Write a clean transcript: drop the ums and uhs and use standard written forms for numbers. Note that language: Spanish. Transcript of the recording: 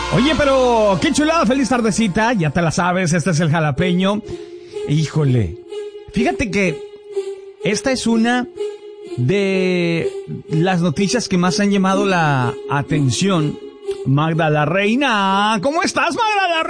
Oye, pero qué chulada, feliz tardecita, ya te la sabes, este es el jalapeño. Híjole, fíjate que esta es una de las noticias que más han llamado la atención. Magda la Reina, ¿cómo estás, Magda la Reina?